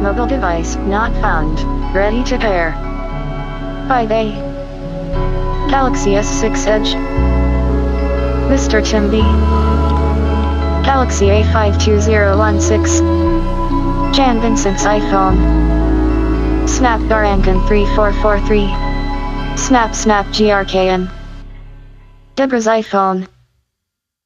Mobile device not found. Ready to pair. 5A. Galaxy S6 Edge. Mr. Timby. Galaxy A52016. Jan Vincent's iPhone. Snapdragon 3443. Snap GRKN. Deborah's iPhone.